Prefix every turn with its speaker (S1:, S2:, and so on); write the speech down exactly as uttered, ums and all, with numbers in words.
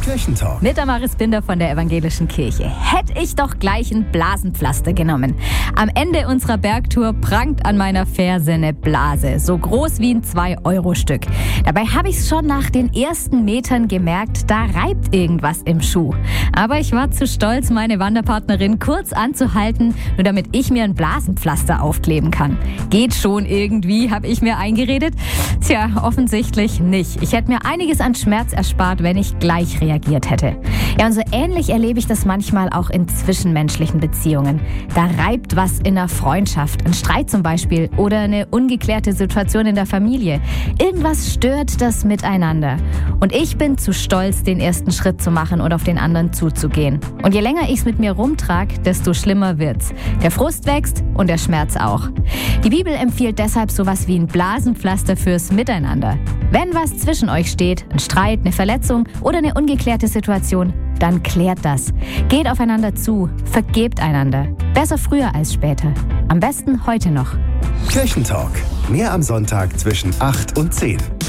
S1: Kirchentalk.
S2: Mit Damaris Binder von der Evangelischen Kirche. Hätte ich doch gleich ein Blasenpflaster genommen. Am Ende unserer Bergtour prangt an meiner Ferse eine Blase, so groß wie ein zwei Euro Stück. Dabei habe ich es schon nach den ersten Metern gemerkt, da reibt irgendwas im Schuh. Aber ich war zu stolz, meine Wanderpartnerin kurz anzuhalten, nur damit ich mir ein Blasenpflaster aufkleben kann. Geht schon irgendwie, habe ich mir eingeredet. Tja, offensichtlich nicht. Ich hätte mir einiges an Schmerz erspart, wenn ich gleich reagiert hätte. Ja, und so ähnlich erlebe ich das manchmal auch in zwischenmenschlichen Beziehungen. Da reibt was in einer Freundschaft, ein Streit zum Beispiel oder eine ungeklärte Situation in der Familie. Irgendwas stört das Miteinander. Und ich bin zu stolz, den ersten Schritt zu machen und auf den anderen zuzugehen. Und je länger ich es mit mir rumtrage, desto schlimmer wird's. Der Frust wächst und der Schmerz auch. Die Bibel empfiehlt deshalb sowas wie ein Blasenpflaster fürs Miteinander. Wenn was zwischen euch steht, ein Streit, eine Verletzung oder eine ungeklärte Situation, dann klärt das. Geht aufeinander zu, vergebt einander. Besser früher als später. Am besten heute noch.
S1: Kirchentalk. Mehr am Sonntag zwischen acht und zehn.